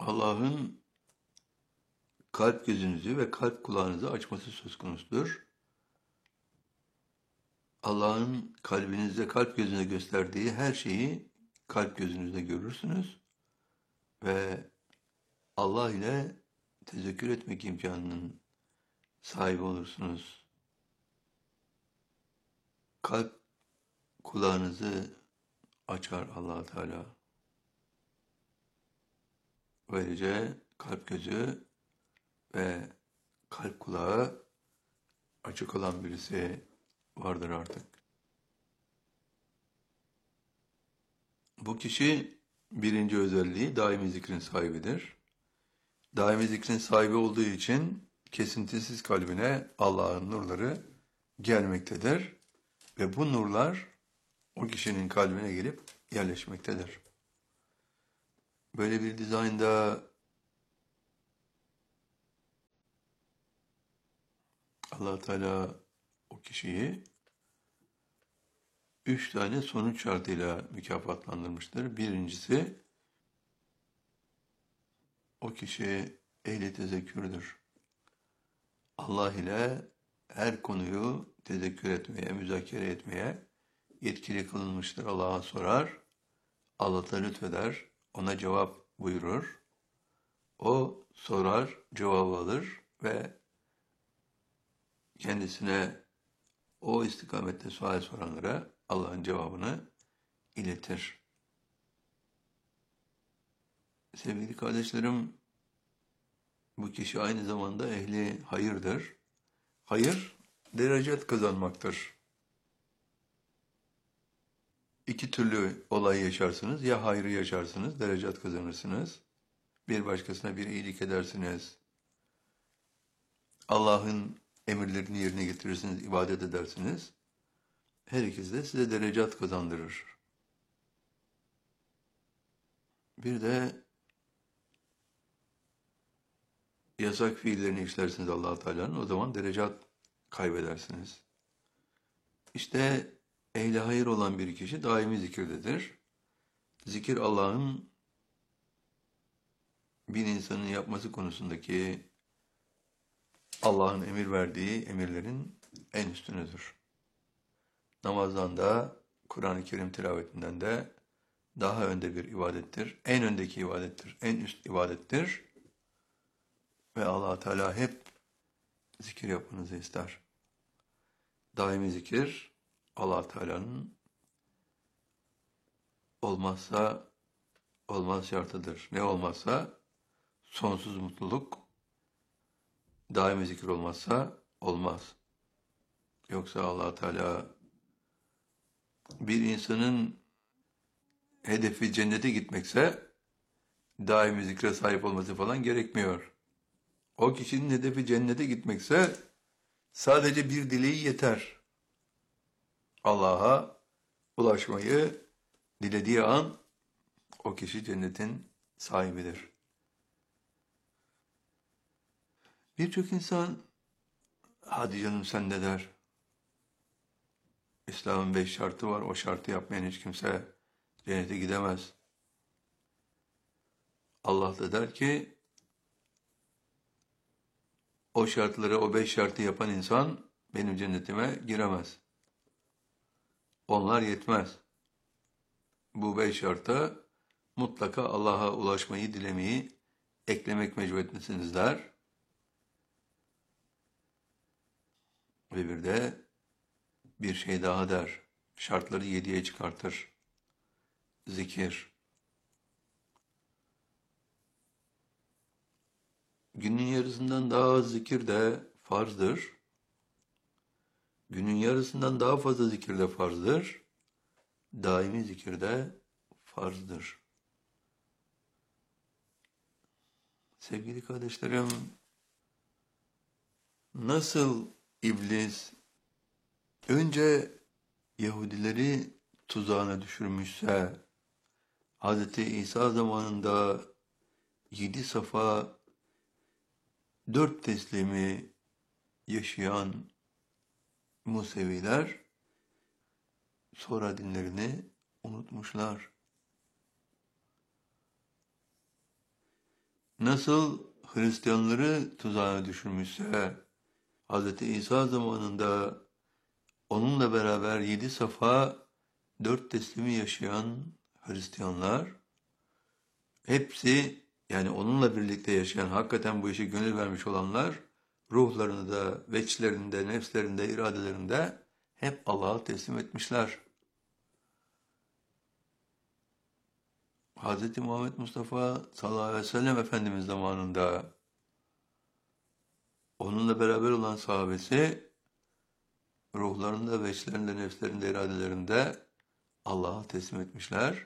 Allah'ın kalp gözünüzü ve kalp kulağınızı açması söz konusudur. Allah'ın kalbinizde, kalp gözüne gösterdiği her şeyi kalp gözünüzde görürsünüz ve Allah ile tezekkür etmek imkanının sahibi olursunuz. Kalp kulağınızı açar Allah Teala. Böylece kalp gözü ve kalp kulağı açık olan birisi vardır artık. Bu kişi birinci özelliği daimi zikrin sahibidir. Daimi zikrin sahibi olduğu için kesintisiz kalbine Allah'ın nurları gelmektedir. Ve bu nurlar o kişinin kalbine gelip yerleşmektedir. Böyle bir dizaynda Allah Teala o kişiyi 3 tane sonuç şartıyla mükafatlandırmıştır. Birincisi, o kişi ehli tezekkürdür. Allah ile her konuyu tezekkür etmeye, müzakere etmeye yetkili kılınmıştır. Allah'a sorar, Allah da lütfeder, ona cevap buyurur. O sorar, cevap alır ve kendisine o istikamette sual soranlara Allah'ın cevabını iletir. Sevgili kardeşlerim, bu kişi aynı zamanda ehli hayırdır. Hayır, derecet kazanmaktır. İki türlü olay yaşarsınız. Ya hayrı yaşarsınız, derecet kazanırsınız. Bir başkasına bir iyilik edersiniz. Allah'ın emirlerini yerine getirirsiniz, ibadet edersiniz. Her ikisi de size derecat kazandırır. Bir de yasak fiillerini işlersiniz Allah Teala'nın, o zaman derecat kaybedersiniz. İşte ehli hayır olan bir kişi daimi zikirdedir. Zikir Allah'ın bir insanın yapması konusundaki Allah'ın emir verdiği emirlerin en üstünüdür. Namazdan da, Kur'an-ı Kerim tilavetinden de daha önde bir ibadettir. En öndeki ibadettir, en üst ibadettir. Ve Allah Teala hep zikir yapmanızı ister. Daimi zikir Allah Teala'nın olmazsa olmaz şartıdır. Ne olmazsa sonsuz mutluluk, daimi zikir olmazsa olmaz. Yoksa Allah Teala bir insanın hedefi cennete gitmekse daimi zikre sahip olması falan gerekmiyor. O kişinin hedefi cennete gitmekse sadece bir dileği yeter. Allah'a ulaşmayı dilediği an o kişi cennetin sahibidir. Birçok insan hadi canım sen de der. İslam'ın 5 şartı var. O şartı yapmayan hiç kimse cennete gidemez. Allah da der ki o şartları, o 5 şartı yapan insan benim cennetime giremez. Onlar yetmez. Bu 5 şarta mutlaka Allah'a ulaşmayı, dilemeyi eklemek mecburiyetindesiniz der. Ve bir de bir şey daha der. Şartları 7'ye çıkartır. Zikir. Günün yarısından daha az zikir de farzdır. Günün yarısından daha fazla zikir de farzdır. Daimi zikir de farzdır. Sevgili kardeşlerim, nasıl iblis önce Yahudileri tuzağına düşürmüşse, Hz. İsa zamanında 7 safa 4 teslimi yaşayan Museviler sonra dinlerini unutmuşlar. nasıl Hristiyanları tuzağa düşürmüşse, Hz. İsa zamanında onunla beraber 7 safa 4 teslimi yaşayan Hristiyanlar, hepsi yani onunla birlikte yaşayan, hakikaten bu işe gönül vermiş olanlar, ruhlarını da, veçlerinde, nefslerinde, iradelerinde hep Allah'a teslim etmişler. Hz. Muhammed Mustafa sallallahu aleyhi ve sellem Efendimiz zamanında onunla beraber olan sahabesi, ruhlarında, veçlerinde, nefslerinde, iradelerinde Allah'a teslim etmişler.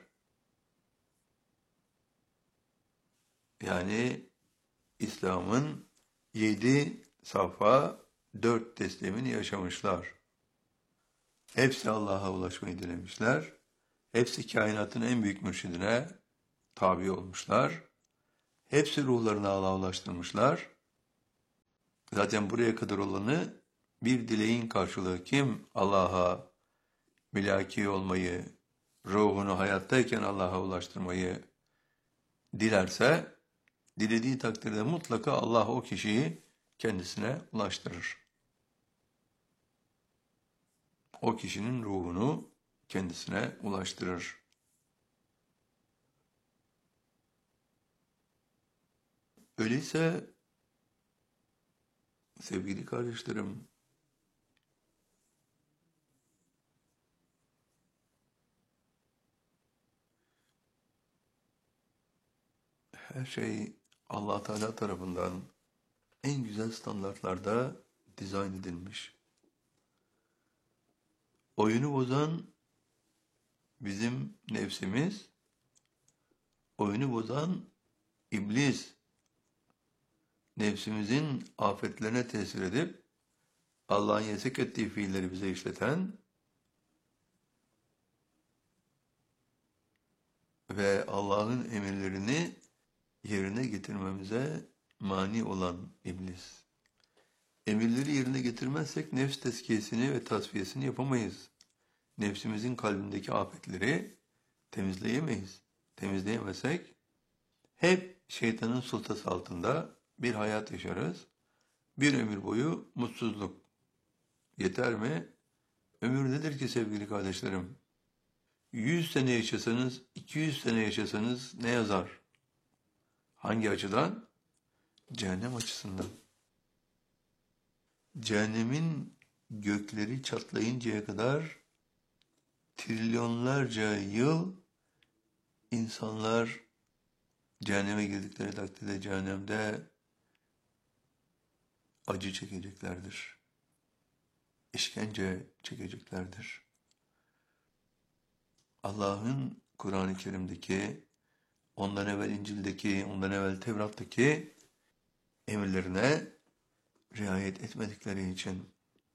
Yani İslam'ın 7 safa 4 teslimini yaşamışlar. Hepsi Allah'a ulaşmayı dilemişler. Hepsi kainatın en büyük mürşidine tabi olmuşlar. Hepsi ruhlarını Allah'a ulaştırmışlar. Zaten buraya kadar olanı bir dileğin karşılığı. Kim Allah'a mülaki olmayı, ruhunu hayattayken Allah'a ulaştırmayı dilerse, dilediği takdirde mutlaka Allah o kişiyi kendisine ulaştırır. O kişinin ruhunu kendisine ulaştırır. Öyleyse sevgili kardeşlerim, her şey Allah Teala tarafından en güzel standartlarda dizayn edilmiş. Oyunu bozan bizim nefsimiz, oyunu bozan iblis, nefsimizin afetlerine tesir edip Allah'ın yasak ettiği fiilleri bize işleten ve Allah'ın emirlerini yerine getirmemize mani olan iblis. Emirleri yerine getirmezsek nefs tezkiyesini ve tasfiyesini yapamayız. Nefsimizin kalbindeki afetleri temizleyemeyiz. Temizleyemezsek hep şeytanın sultası altında bir hayat yaşarız. Bir ömür boyu mutsuzluk. Yeter mi? Ömür nedir ki sevgili kardeşlerim? 100 sene yaşasanız, 200 sene yaşasanız ne yazar? Hangi açıdan? Cehennem açısından. Cehennemin gökleri çatlayıncaya kadar trilyonlarca yıl insanlar cehenneme girdikleri takdirde cehennemde acı çekeceklerdir. İşkence çekeceklerdir. Allah'ın Kur'an-ı Kerim'deki, ondan evvel İncil'deki, ondan evvel Tevrat'taki emirlerine riayet etmedikleri için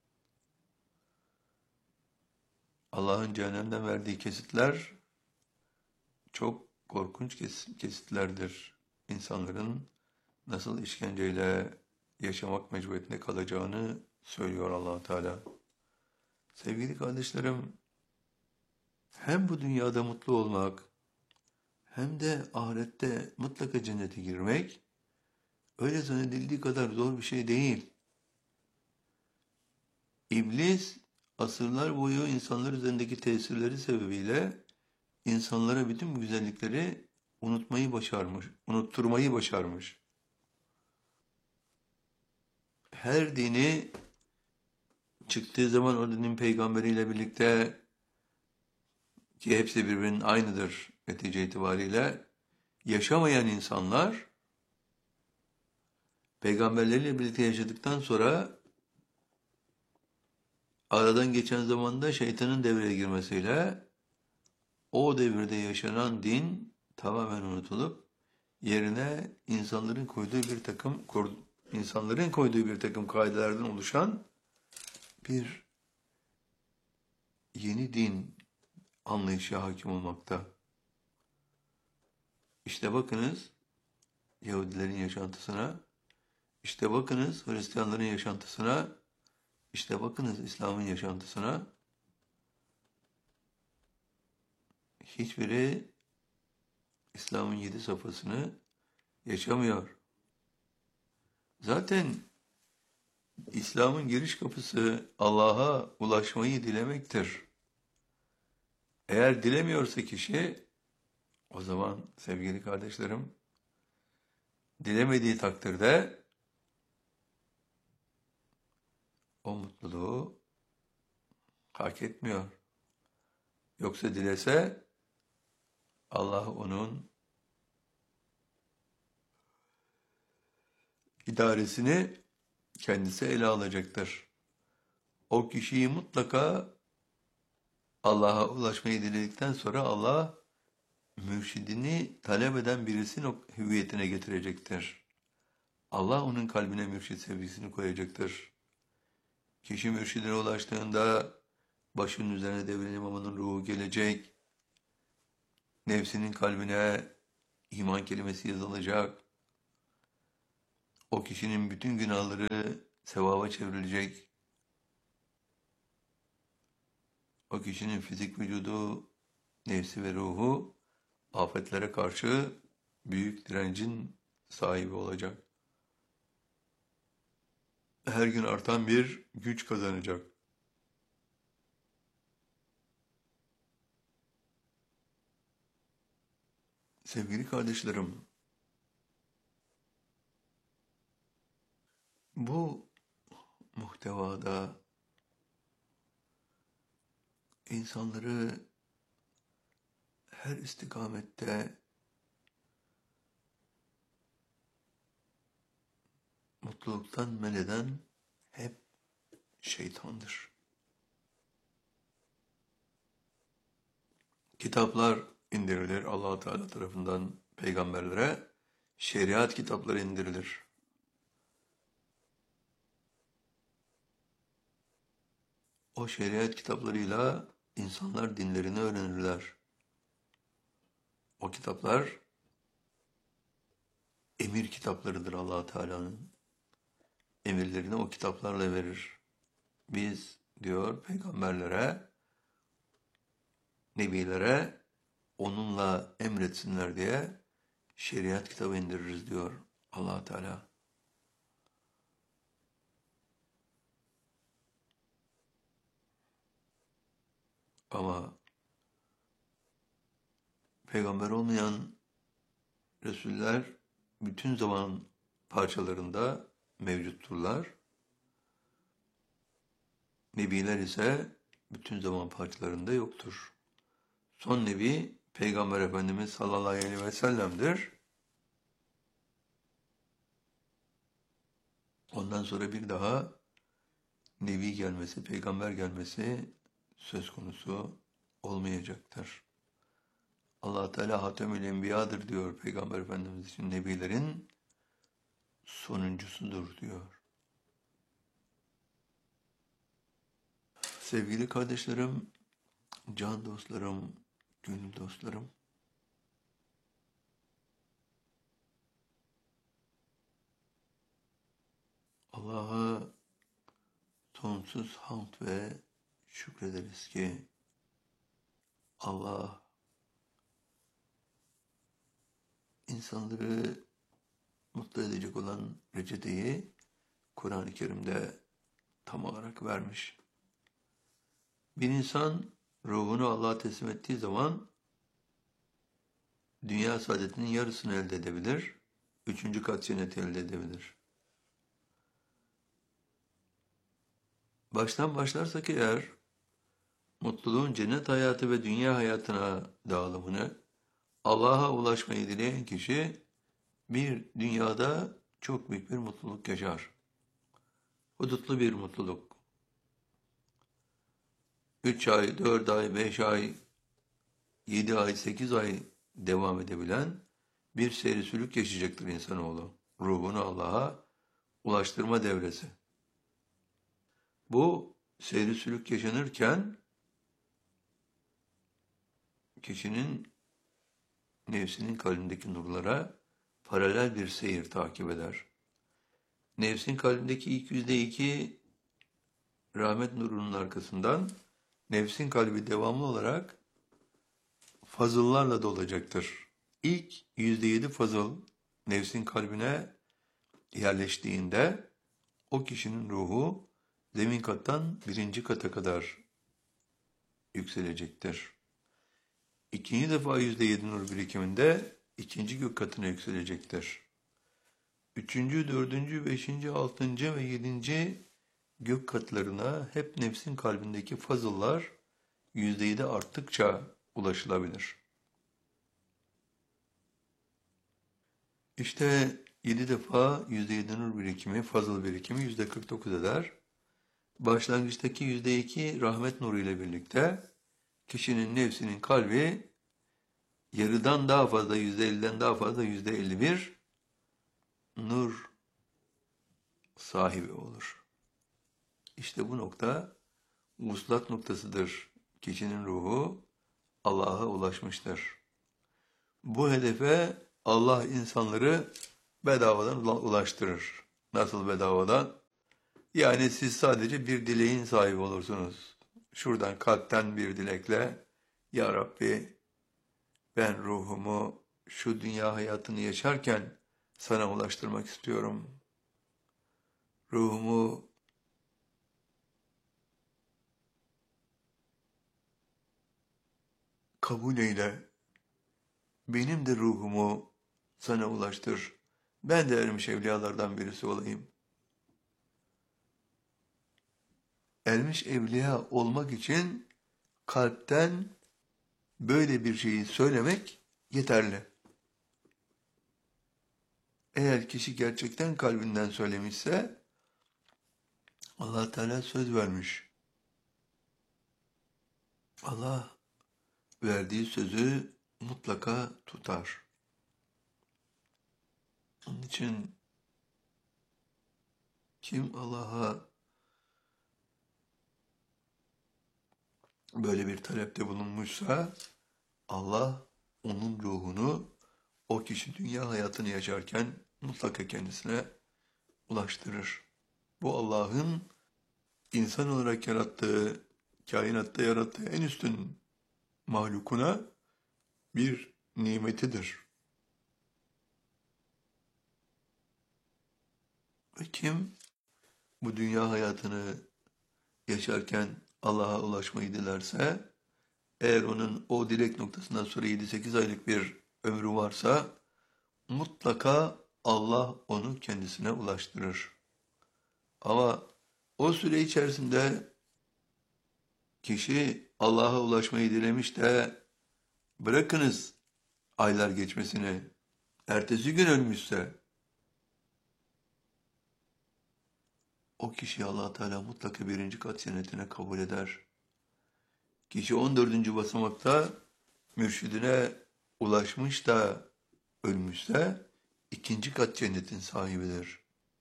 Allah'ın cehennemden verdiği kesitler çok korkunç kesitlerdir. İnsanların nasıl işkenceyle yaşamak mecburiyetinde kalacağını söylüyor Allah Teala. Sevgili kardeşlerim, hem bu dünyada mutlu olmak hem de ahirette mutlaka cennete girmek öyle zannedildiği kadar zor bir şey değil. İblis asırlar boyu insanlar üzerindeki tesirleri sebebiyle insanlara bütün bu güzellikleri unutturmayı başarmış. Her dini çıktığı zaman o dinin peygamberiyle birlikte, ki hepsi birbirinin aynıdır netice itibariyle, yaşamayan insanlar peygamberleriyle birlikte yaşadıktan sonra aradan geçen zamanda şeytanın devreye girmesiyle o devirde yaşanan din tamamen unutulup yerine insanların koyduğu bir takım kaidelerden oluşan bir yeni din anlayışı hakim olmakta. İşte bakınız Yahudilerin yaşantısına, işte bakınız Hristiyanların yaşantısına, işte bakınız İslam'ın yaşantısına. Hiçbiri İslam'ın 7 safhasını yaşamıyor. Zaten İslam'ın giriş kapısı Allah'a ulaşmayı dilemektir. Eğer dilemiyorsa kişi, o zaman sevgili kardeşlerim, dilemediği takdirde o mutluluğu hak etmiyor. Yoksa dilese Allah onun idaresini kendisi ele alacaktır. O kişiyi mutlaka Allah'a ulaşmayı diledikten sonra Allah mürşidini talep eden birisinin o hüviyetine getirecektir. Allah onun kalbine mürşid sevgisini koyacaktır. Kişi mürşidine ulaştığında başının üzerine devrilen imamının ruhu gelecek. Nefsinin kalbine iman kelimesi yazılacak. O kişinin bütün günahları sevaba çevrilecek. O kişinin fizik vücudu, nefsi ve ruhu afetlere karşı büyük direncin sahibi olacak. Her gün artan bir güç kazanacak. Sevgili kardeşlerim, bu muhtevada insanları her istikamette mutluluktan men eden hep şeytandır. Kitaplar indirilir Allah Teala tarafından peygamberlere, şeriat kitapları indirilir. O şeriat kitaplarıyla insanlar dinlerini öğrenirler. O kitaplar emir kitaplarıdır Allah Teala'nın. Emirlerini o kitaplarla verir. Biz diyor peygamberlere, nebilere onunla emretsinler diye şeriat kitabı indiririz diyor Allah Teala. Ama peygamber olmayan Resuller bütün zaman parçalarında mevcutturlar. Nebiler ise bütün zaman parçalarında yoktur. Son nebi Peygamber Efendimiz sallallahu aleyhi ve sellem'dir. Ondan sonra bir daha nebi gelmesi, peygamber gelmesi söz konusu olmayacaktır. Allah Teala Hatemül Enbiya'dır diyor Peygamber Efendimiz için, nebilerin sonuncusudur diyor. Sevgili kardeşlerim, can dostlarım, gönül dostlarım, Allah'a sonsuz hamd ve şükrederiz ki Allah insanları mutlu edecek olan reçeteyi Kur'an-ı Kerim'de tam olarak vermiş. Bir insan ruhunu Allah'a teslim ettiği zaman dünya saadetinin yarısını elde edebilir, 3. kat cenneti elde edebilir. Baştan başlarsak eğer, mutluluğun cennet hayatı ve dünya hayatına dağılımını Allah'a ulaşmayı dileyen kişi bir dünyada çok büyük bir mutluluk yaşar. Hudutlu bir mutluluk. 3 ay, 4 ay, 5 ay, 7 ay, 8 ay devam edebilen bir seyri sülük yaşayacaktır insanoğlu. Ruhunu Allah'a ulaştırma devresi. Bu seyri sülük yaşanırken kişinin nefsinin kalbindeki nurlara paralel bir seyir takip eder. Nefsin kalbindeki ilk %2 rahmet nurunun arkasından nefsin kalbi devamlı olarak fazıllarla dolacaktır. İlk %7 fazıl nefsin kalbine yerleştiğinde o kişinin ruhu zemin kattan birinci kata kadar yükselecektir. İkinci defa %7 nur birikiminde ikinci gök katına yükselecektir. Üçüncü, dördüncü, beşinci, altıncı ve yedinci gök katlarına hep nefsin kalbindeki fazıllar %7 arttıkça ulaşılabilir. İşte 7 defa %7 nur birikimi, fazıl birikimi %49 eder. Başlangıçtaki %2 rahmet nuru ile birlikte kişinin nefsinin kalbi yarıdan daha fazla, %50'den daha fazla, %51 nur sahibi olur. İşte bu nokta vuslat noktasıdır. Kişinin ruhu Allah'a ulaşmıştır. Bu hedefe Allah insanları bedavadan ulaştırır. Nasıl bedavadan? Yani siz sadece bir dileğin sahibi olursunuz. Şuradan kalpten bir dilekle, Ya Rabbi ben ruhumu şu dünya hayatını yaşarken sana ulaştırmak istiyorum. Ruhumu kabul eyle. Benim de ruhumu sana ulaştır. Ben de ermiş evliyalardan birisi olayım. Ermiş evliya olmak için kalpten böyle bir şeyi söylemek yeterli. Eğer kişi gerçekten kalbinden söylemişse Allah Teala söz vermiş. Allah verdiği sözü mutlaka tutar. Onun için kim Allah'a böyle bir talepte bulunmuşsa Allah onun ruhunu o kişi dünya hayatını yaşarken mutlaka kendisine ulaştırır. Bu Allah'ın insan olarak yarattığı, kainatta yarattığı en üstün mahlukuna bir nimetidir. Ve kim bu dünya hayatını yaşarken Allah'a ulaşmayı dilerse, eğer onun o dilek noktasından sonra 7-8 aylık bir ömrü varsa, mutlaka Allah onu kendisine ulaştırır. Ama o süre içerisinde kişi Allah'a ulaşmayı dilemiş de bırakınız aylar geçmesini, ertesi gün ölmüşse, o kişi Allah Teala mutlaka birinci kat cennetine kabul eder. Kişi 14. basamakta mürşidine ulaşmış da ölmüşse ikinci kat cennetin sahibidir.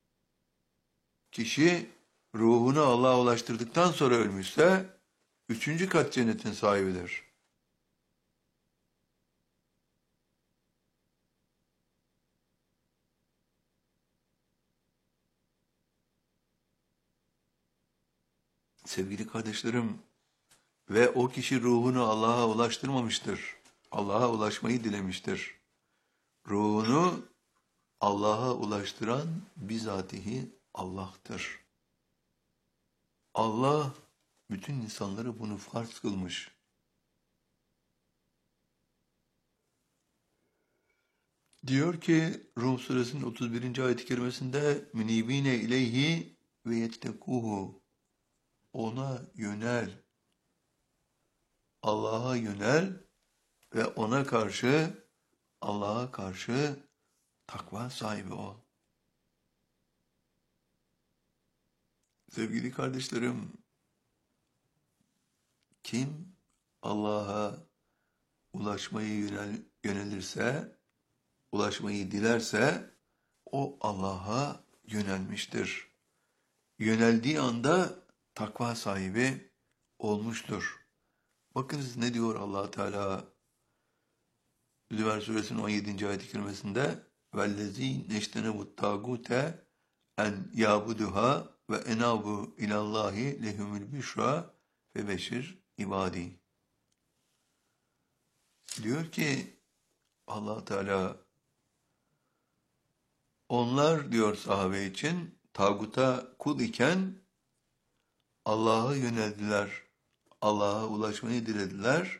Kişi ruhunu Allah'a ulaştırdıktan sonra ölmüşse üçüncü kat cennetin sahibidir. Sevgili kardeşlerim, ve o kişi ruhunu Allah'a ulaştırmamıştır. Allah'a ulaşmayı dilemiştir. Ruhunu Allah'a ulaştıran bizatihi Allah'tır. Allah bütün insanlara bunu farz kılmış. Diyor ki Rum suresinin 31. ayet-i kerimesinde münibine ileyhi ve yettekuhu, ona yönel, Allah'a yönel ve Allah'a karşı takva sahibi ol. Sevgili kardeşlerim, kim Allah'a ulaşmayı yönelirse, ulaşmayı dilerse, o Allah'a yönelmiştir. Yöneldiği anda takva sahibi olmuştur. Bakınız ne diyor Allah Teala Zümer suresinin 17. ayet-i kerimesinde vellezî neştenebut tâgûte en yâbuduha ve enâbu ilallâhi lehumul büşra ve beşir ibâdî. Diyor ki Allah Teala Onlar diyor sahabe için tağuta kul iken Allah'a yöneldiler. Allah'a ulaşmayı dilediler.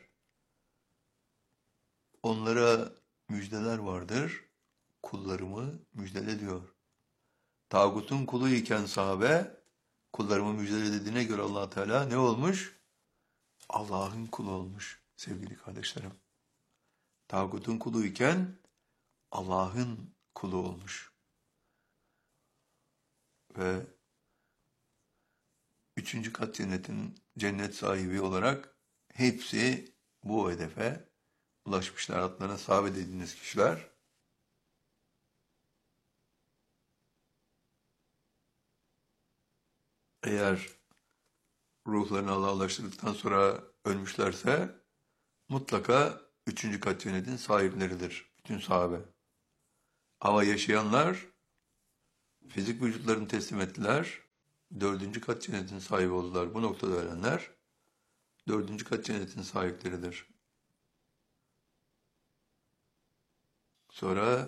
Onlara müjdeler vardır. Kullarımı müjdele diyor. Tağutun kulu iken sahabe kullarımı müjdele dediğine göre Allah Teala ne olmuş? Allah'ın kulu olmuş sevgili kardeşlerim. Tağutun kulu iken Allah'ın kulu olmuş. Ve üçüncü kat cennetin cennet sahibi olarak hepsi bu hedefe ulaşmışlar. Adlarına sahabe dediğiniz kişiler. Eğer ruhlarını Allah'a ulaştırdıktan sonra ölmüşlerse mutlaka üçüncü kat cennetin sahipleridir. Bütün sahabe. Ama yaşayanlar fizik vücutlarını teslim ettiler. Dördüncü kat cennetin sahibi oldular. Bu noktada ölenler dördüncü kat cennetin sahipleridir. Sonra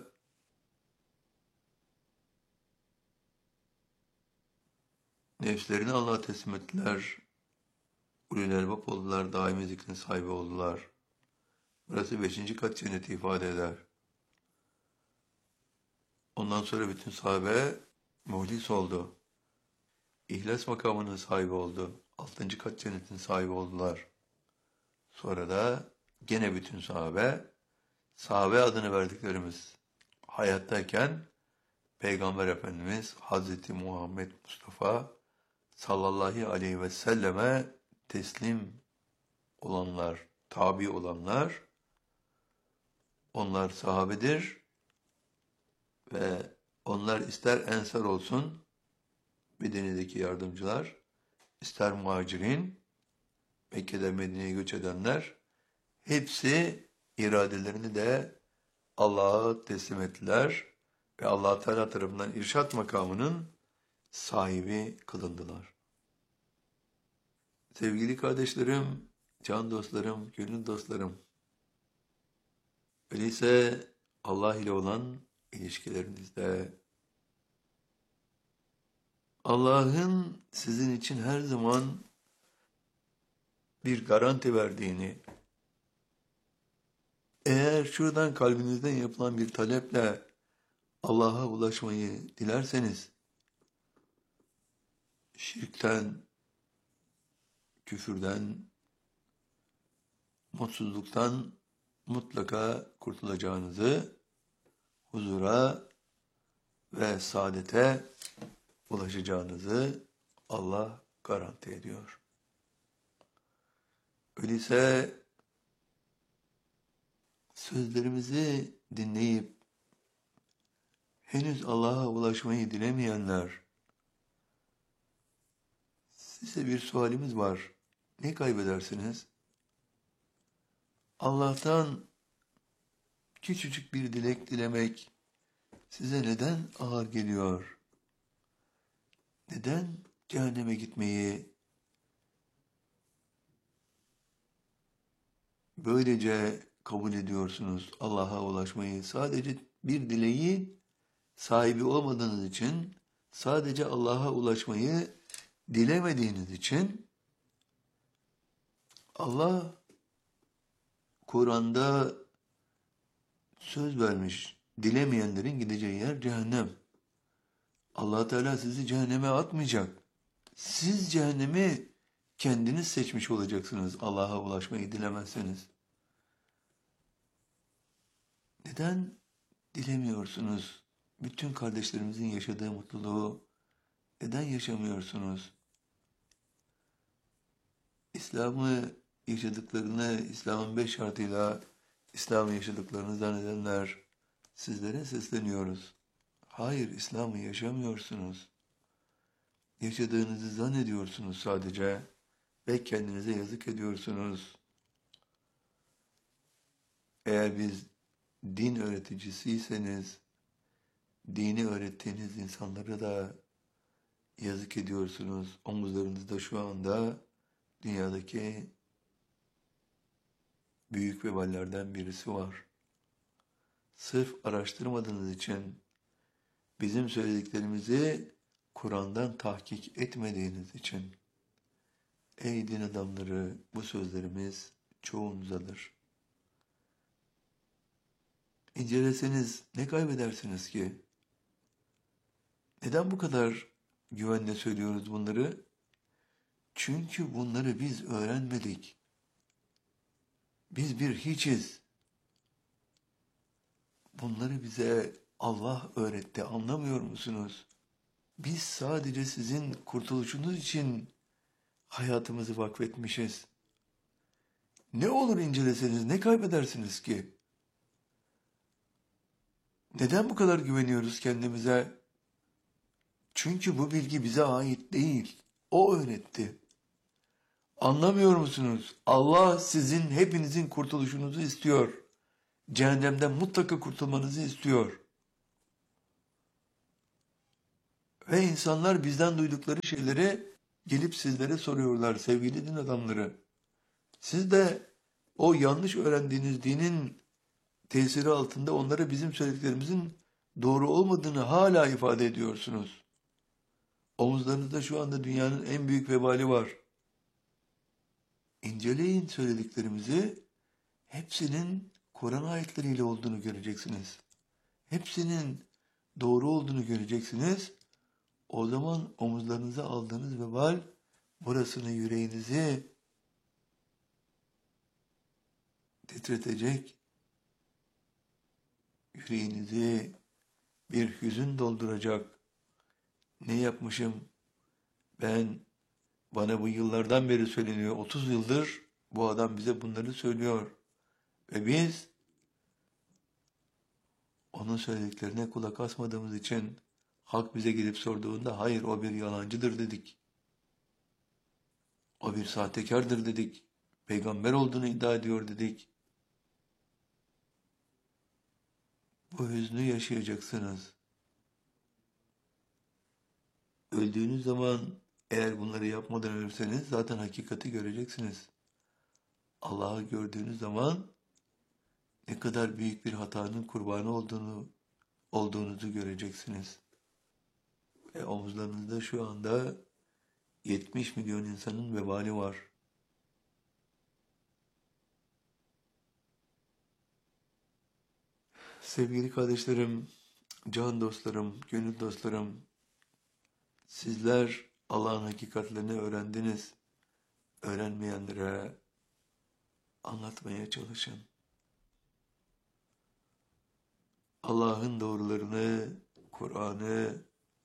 nefslerini Allah'a teslim ettiler. Ulul elbap oldular, daimi zikrin sahibi oldular. Burası beşinci kat cenneti ifade eder. Ondan sonra bütün sahabe muhlis oldu. İhlas makamının sahibi oldu. Altıncı kat cennetin sahibi oldular. Sonra da gene bütün sahabe adını verdiklerimiz hayattayken Peygamber Efendimiz Hazreti Muhammed Mustafa sallallahu aleyhi ve selleme teslim olanlar, tabi olanlar, onlar sahabedir ve onlar ister ensar olsun, Medine'deki yardımcılar, ister muhacirin, Mekke'den Medine'ye göç edenler, hepsi iradelerini de Allah'a teslim ettiler ve Allah Teala tarafından irşat makamının sahibi kılındılar. Sevgili kardeşlerim, can dostlarım, gönül dostlarım, öyleyse Allah ile olan ilişkilerinizde Allah'ın sizin için her zaman bir garanti verdiğini, eğer şuradan kalbinizden yapılan bir taleple Allah'a ulaşmayı dilerseniz, şirkten, küfürden, mutsuzluktan mutlaka kurtulacağınızı, huzura ve saadete ulaşacağınızı Allah garanti ediyor. Öyleyse sözlerimizi dinleyip henüz Allah'a ulaşmayı dilemeyenler, size bir sualimiz var. Ne kaybedersiniz? Allah'tan küçücük bir dilek dilemek size neden ağır geliyor? Neden cehenneme gitmeyi böylece kabul ediyorsunuz? Allah'a ulaşmayı sadece bir dileğin sahibi olmadığınız için, sadece Allah'a ulaşmayı dilemediğiniz için Allah Kur'an'da söz vermiş, dilemeyenlerin gideceği yer cehennem. Allah Teala sizi cehenneme atmayacak. Siz cehennemi kendiniz seçmiş olacaksınız Allah'a ulaşmayı dilemezseniz. Neden dilemiyorsunuz? Bütün kardeşlerimizin yaşadığı mutluluğu neden yaşamıyorsunuz? İslam'ı yaşadıklarını, İslam'ın 5 şartıyla İslam'ı yaşadıklarını zannedenler, sizlere sesleniyoruz. Hayır, İslam'ı yaşamıyorsunuz. Yaşadığınızı zannediyorsunuz sadece ve kendinize yazık ediyorsunuz. Eğer biz din öğreticisiyseniz, dini öğrettiğiniz insanlara da yazık ediyorsunuz. Omuzlarınızda şu anda dünyadaki büyük veballerden birisi var. Sırf araştırmadığınız için, bizim söylediklerimizi Kur'an'dan tahkik etmediğiniz için. Ey din adamları, bu sözlerimiz çoğunuzadır. İnceleseniz ne kaybedersiniz ki? Neden bu kadar güvenle söylüyoruz bunları? Çünkü bunları biz öğrenmedik. Biz bir hiçiz. Bunları bize Allah öğretti, anlamıyor musunuz? Biz sadece sizin kurtuluşunuz için hayatımızı vakfetmişiz. Ne olur inceleseniz ne kaybedersiniz ki? Neden bu kadar güveniyoruz kendimize? Çünkü bu bilgi bize ait değil. O öğretti. Anlamıyor musunuz? Allah sizin hepinizin kurtuluşunuzu istiyor. Cehennemden mutlaka kurtulmanızı istiyor. Ve insanlar bizden duydukları şeyleri gelip sizlere soruyorlar sevgili din adamları. Siz de o yanlış öğrendiğiniz dinin tesiri altında onlara bizim söylediklerimizin doğru olmadığını hala ifade ediyorsunuz. Omuzlarınızda şu anda dünyanın en büyük vebali var. İnceleyin söylediklerimizi, hepsinin Kur'an ayetleriyle olduğunu göreceksiniz. Hepsinin doğru olduğunu göreceksiniz. O zaman omuzlarınıza aldığınız vebal, burasını yüreğinizi titretecek, yüreğinizi bir hüzün dolduracak. Ne yapmışım? Bana bu yıllardan beri söyleniyor. 30 yıldır bu adam bize bunları söylüyor. Ve biz onun söylediklerine kulak asmadığımız için halk bize gelip sorduğunda hayır o bir yalancıdır dedik. O bir sahtekardır dedik. Peygamber olduğunu iddia ediyor dedik. Bu hüznü yaşayacaksınız. Öldüğünüz zaman eğer bunları yapmadan ölürseniz zaten hakikati göreceksiniz. Allah'ı gördüğünüz zaman ne kadar büyük bir hatanın kurbanı olduğunuzu göreceksiniz. Ve omuzlarınızda şu anda 70 milyon insanın vebali var. Sevgili kardeşlerim, can dostlarım, gönül dostlarım, sizler Allah'ın hakikatlerini öğrendiniz. Öğrenmeyenlere anlatmaya çalışın. Allah'ın doğrularını, Kur'an'ı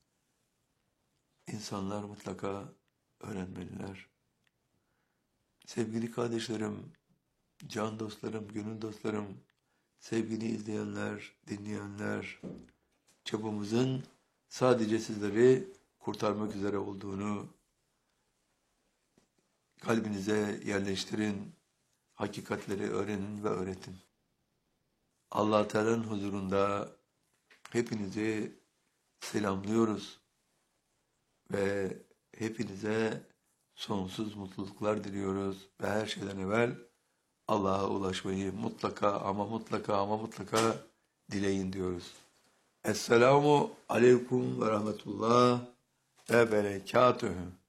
insanlar mutlaka öğrenmeliler. Sevgili kardeşlerim, can dostlarım, gönül dostlarım, sevgili izleyenler, dinleyenler, çabamızın sadece sizleri kurtarmak üzere olduğunu kalbinize yerleştirin, hakikatleri öğrenin ve öğretin. Allah Teala'nın huzurunda hepinizi selamlıyoruz ve hepinize sonsuz mutluluklar diliyoruz ve her şeyden evvel Allah'a ulaşmayı mutlaka ama mutlaka dileyin diyoruz. Esselamu aleyküm ve rahmetullah ve berekatühü.